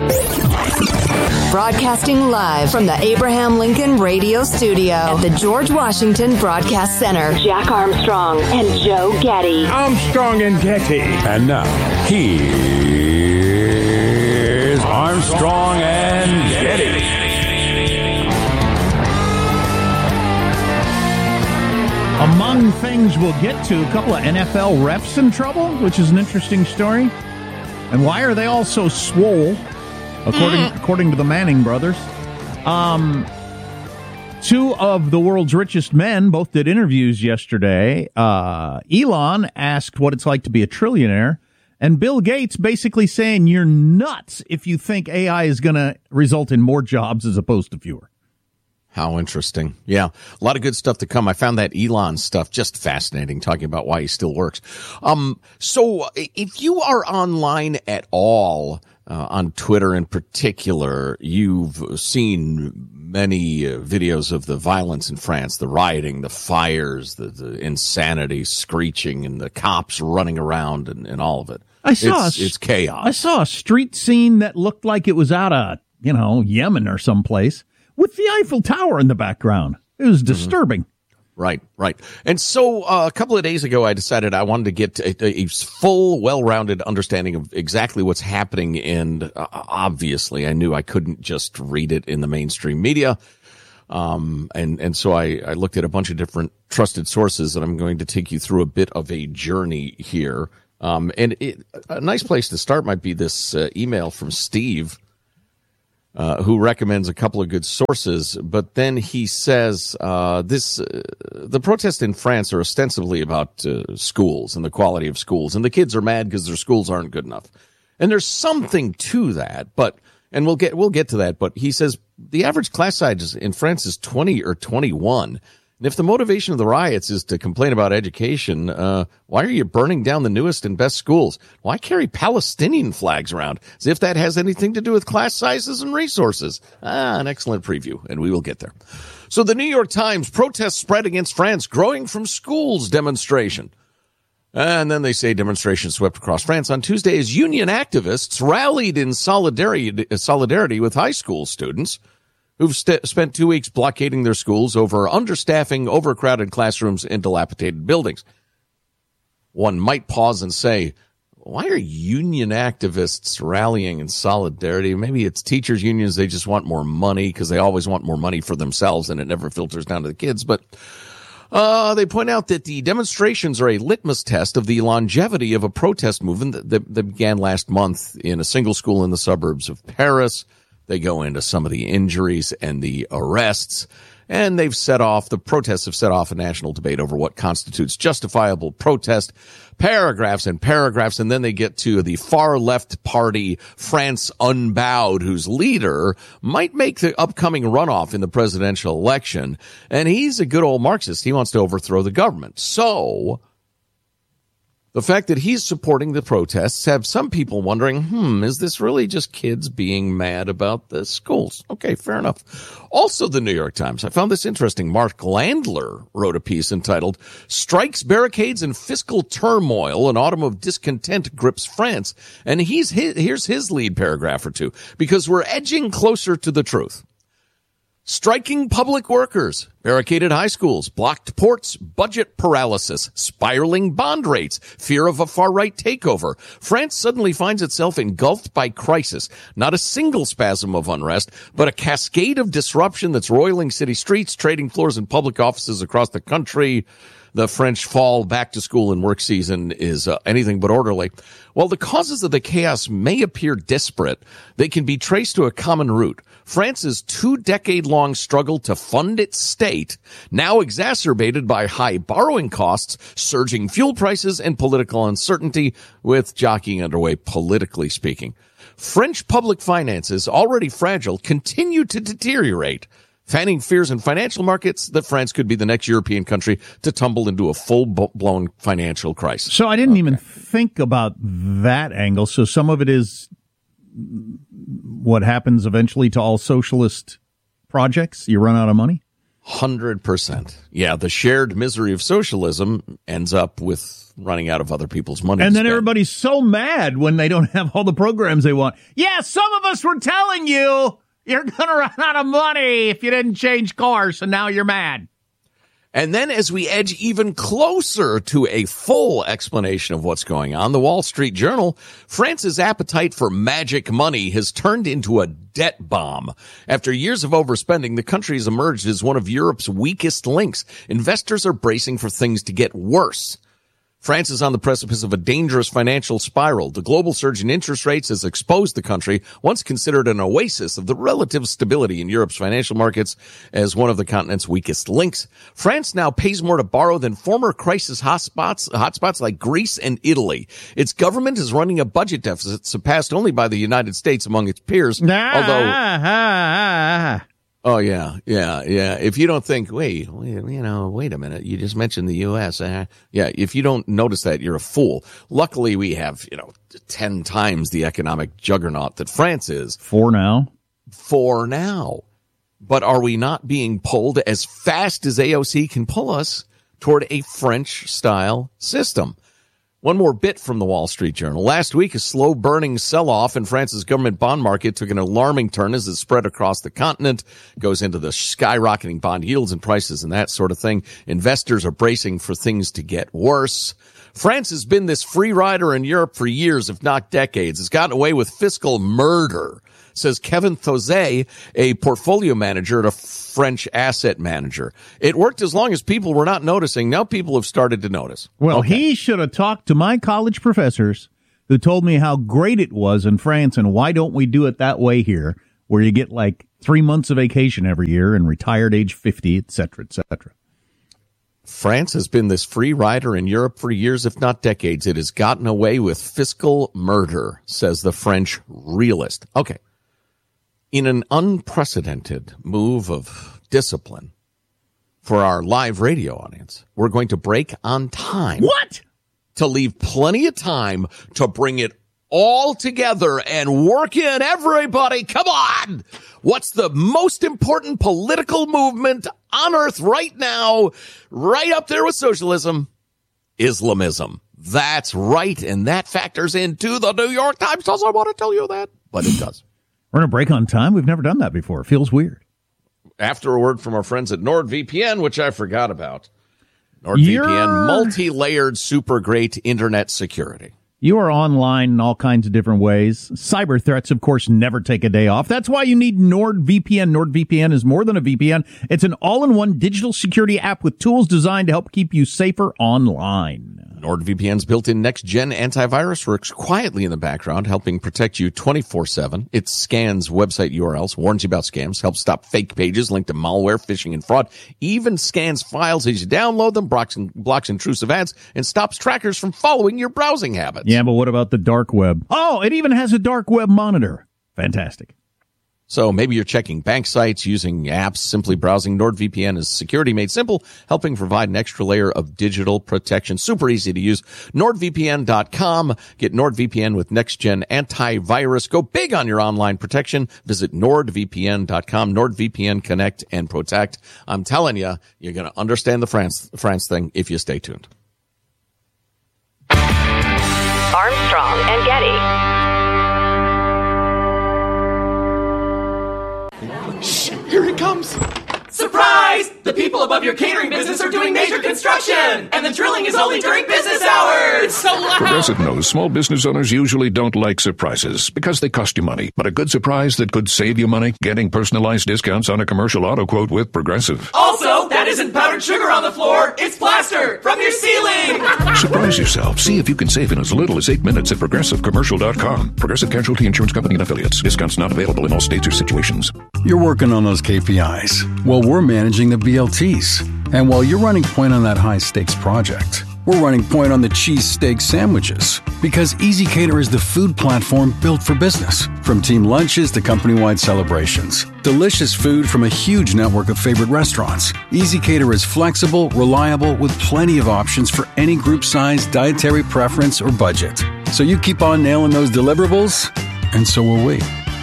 Broadcasting live from the Abraham Lincoln Radio Studio at the George Washington Broadcast Center. Jack Armstrong and Joe Getty. Armstrong and Getty. And now, here's Armstrong and Getty. Among things we'll get to, a couple of NFL refs in trouble, which is an interesting story. And why are they all so swole? According to the Manning brothers. Two of the world's richest men both did interviews yesterday. Elon asked what it's like to be a trillionaire, and Bill Gates basically saying you're nuts if you think AI is going to result in more jobs as opposed to fewer. How interesting. Yeah, a lot of good stuff to come. I found that Elon stuff just fascinating, talking about why he still works. So if you are online at all, on Twitter in particular, you've seen many videos of the violence in France, the rioting, the fires, the insanity, screeching, and the cops running around and all of it. It's chaos. I saw a street scene that looked like it was out of, Yemen or someplace with the Eiffel Tower in the background. It was disturbing. Right. And so a couple of days ago, I decided I wanted to get a full, well-rounded understanding of exactly what's happening. And obviously, I knew I couldn't just read it in the mainstream media. And so I looked at a bunch of different trusted sources, and I'm going to take you through a bit of a journey here. A nice place to start might be this email from Steve, who recommends a couple of good sources, but then he says the protests in France are ostensibly about schools and the quality of schools, and the kids are mad because their schools aren't good enough. And there's something to that, and we'll get to that. But he says the average class size in France is 20 or 21. And if the motivation of the riots is to complain about education, why are you burning down the newest and best schools? Why carry Palestinian flags around? As if that has anything to do with class sizes and resources. An excellent preview, and we will get there. So the New York Times, protests spread against France, growing from schools demonstration. And then they say demonstrations swept across France on Tuesday as union activists rallied in solidarity with high school students who've spent 2 weeks blockading their schools over understaffing, overcrowded classrooms, and dilapidated buildings. One might pause and say, why are union activists rallying in solidarity? Maybe it's teachers' unions. They just want more money because they always want more money for themselves, and it never filters down to the kids. But they point out that the demonstrations are a litmus test of the longevity of a protest movement that began last month in a single school in the suburbs of Paris. They go into some of the injuries and the arrests, and the protests have set off a national debate over what constitutes justifiable protest, paragraphs and paragraphs, and then they get to the far left party, France Unbowed, whose leader might make the upcoming runoff in the presidential election, and he's a good old Marxist. He wants to overthrow the government. So the fact that he's supporting the protests have some people wondering, is this really just kids being mad about the schools? Okay, fair enough. Also, the New York Times. I found this interesting. Mark Landler wrote a piece entitled, Strikes, Barricades, and Fiscal Turmoil, an Autumn of Discontent Grips France. And here's his lead paragraph or two, because we're edging closer to the truth. Striking public workers, barricaded high schools, blocked ports, budget paralysis, spiraling bond rates, fear of a far-right takeover. France suddenly finds itself engulfed by crisis. Not a single spasm of unrest, but a cascade of disruption that's roiling city streets, trading floors, and public offices across the country. The French fall back to school and work season is anything but orderly. While the causes of the chaos may appear disparate, they can be traced to a common root. France's 2-decade-long struggle to fund its state, now exacerbated by high borrowing costs, surging fuel prices, and political uncertainty, with jockeying underway politically speaking. French public finances, already fragile, continue to deteriorate, fanning fears in financial markets that France could be the next European country to tumble into a full-blown financial crisis. So I didn't even think about that angle. So some of it is what happens eventually to all socialist projects. You run out of money? 100%. Yeah, the shared misery of socialism ends up with running out of other people's money. And then everybody's so mad when they don't have all the programs they want. Yeah, some of us were telling you you're going to run out of money if you didn't change course, and now you're mad. And then as we edge even closer to a full explanation of what's going on, the Wall Street Journal, France's appetite for magic money has turned into a debt bomb. After years of overspending, the country has emerged as one of Europe's weakest links. Investors are bracing for things to get worse. France is on the precipice of a dangerous financial spiral. The global surge in interest rates has exposed the country, once considered an oasis of the relative stability in Europe's financial markets, as one of the continent's weakest links. France now pays more to borrow than former crisis hotspots like Greece and Italy. Its government is running a budget deficit surpassed only by the United States among its peers, although... Oh, yeah. If you don't think, wait a minute, you just mentioned the U.S. If you don't notice that, you're a fool. Luckily, we have, 10 times the economic juggernaut that France is. For now. But are we not being pulled as fast as AOC can pull us toward a French-style system? One more bit from the Wall Street Journal. Last week, a slow-burning sell-off in France's government bond market took an alarming turn as it spread across the continent, goes into the skyrocketing bond yields and prices and that sort of thing. Investors are bracing for things to get worse. France has been this free rider in Europe for years, if not decades. It's gotten away with fiscal murder, says Kevin Thozet, a portfolio manager at a French asset manager. It worked as long as people were not noticing. Now people have started to notice. Well, He should have talked to my college professors who told me how great it was in France and why don't we do it that way here, where you get like 3 months of vacation every year and retired age 50, et cetera, et cetera. France has been this free rider in Europe for years, if not decades. It has gotten away with fiscal murder, says the French realist. Okay. In an unprecedented move of discipline for our live radio audience, we're going to break on time. What? To leave plenty of time to bring it all together and work in everybody. Come on. What's the most important political movement on earth right now? Right up there with socialism, Islamism. That's right. And that factors into the New York Times. Doesn't want to tell you that, but it does. We're going to break on time. We've never done that before. It feels weird. After a word from our friends at NordVPN, which I forgot about. NordVPN, multi-layered, super great internet security. You are online in all kinds of different ways. Cyber threats, of course, never take a day off. That's why you need NordVPN. NordVPN is more than a VPN. It's an all-in-one digital security app with tools designed to help keep you safer online. NordVPN's built-in next-gen antivirus works quietly in the background, helping protect you 24/7. It scans website URLs, warns you about scams, helps stop fake pages linked to malware, phishing, and fraud, even scans files as you download them, blocks intrusive ads, and stops trackers from following your browsing habits. Yeah, but what about the dark web? Oh, it even has a dark web monitor. Fantastic. So maybe you're checking bank sites, using apps, simply browsing. NordVPN is security made simple, helping provide an extra layer of digital protection. Super easy to use. NordVPN.com. Get NordVPN with next-gen antivirus. Go big on your online protection. Visit NordVPN.com. NordVPN, connect and protect. I'm telling you, you're going to understand the France thing if you stay tuned. Armstrong and Getty. Shh, here it comes. Surprise! The people above your catering business are doing major construction, and the drilling is only during business hours. It's so loud. Progressive knows small business owners usually don't like surprises because they cost you money. But a good surprise that could save you money, getting personalized discounts on a commercial auto quote with Progressive. Also, that isn't powdered sugar on the floor. It's plaster from your ceiling. Surprise yourself. See if you can save in as little as 8 minutes at ProgressiveCommercial.com. Progressive Casualty Insurance Company and Affiliates. Discounts not available in all states or situations. You're working on those KPIs. Well, we're managing the BLTs. And while you're running point on that high-stakes project, we're running point on the cheesesteak sandwiches. Because ezCater is the food platform built for business. From team lunches to company-wide celebrations. Delicious food from a huge network of favorite restaurants. ezCater is flexible, reliable, with plenty of options for any group size, dietary preference, or budget. So you keep on nailing those deliverables, and so will we.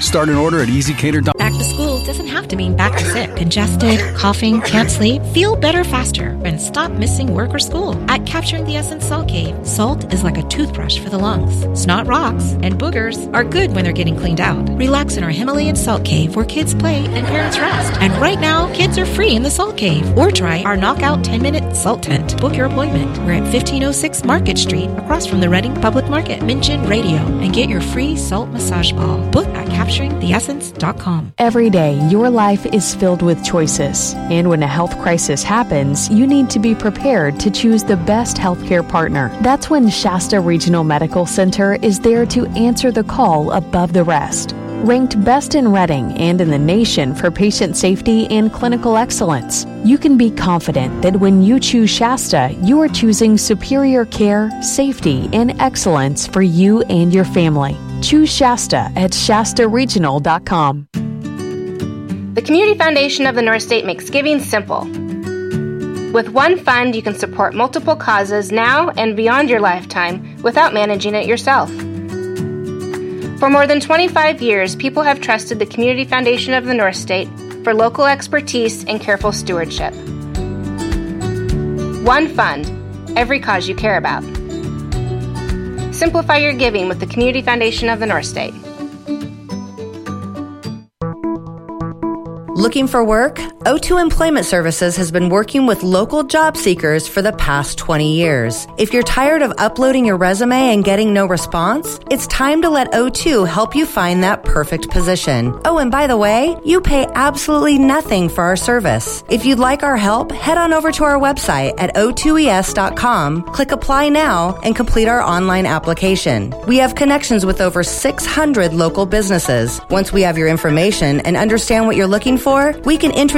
Start an order at easycater.com. Back to school doesn't have to mean back to sick. Congested, coughing, can't sleep. Feel better faster and stop missing work or school. At Capturing the Essence Salt Cave, salt is like a toothbrush for the lungs. Snot rocks and boogers are good when they're getting cleaned out. Relax in our Himalayan Salt Cave where kids play and parents rest. And right now, kids are free in the Salt Cave. Or try our Knockout 10-Minute Salt Tent. Book your appointment. We're at 1506 Market Street, across from the Reading Public Market. Mention radio and get your free salt massage ball. Book at CapturingTheEssence.com. Every day, your life is filled with choices. And when a health crisis happens, you need to be prepared to choose the best healthcare partner. That's when Shasta Regional Medical Center is there to answer the call above the rest. Ranked best in Reading and in the nation for patient safety and clinical excellence, you can be confident that when you choose Shasta, you are choosing superior care, safety, and excellence for you and your family. Choose Shasta at ShastaRegional.com. The Community Foundation of the North State makes giving simple. With one fund, you can support multiple causes now and beyond your lifetime without managing it yourself. For more than 25 years, people have trusted the Community Foundation of the North State for local expertise and careful stewardship. One fund, every cause you care about. Simplify your giving with the Community Foundation of the North State. Looking for work? O2 Employment Services has been working with local job seekers for the past 20 years. If you're tired of uploading your resume and getting no response, it's time to let O2 help you find that perfect position. Oh, and by the way, you pay absolutely nothing for our service. If you'd like our help, head on over to our website at o2es.com, click Apply Now, and complete our online application. We have connections with over 600 local businesses. Once we have your information and understand what you're looking for, we can introduce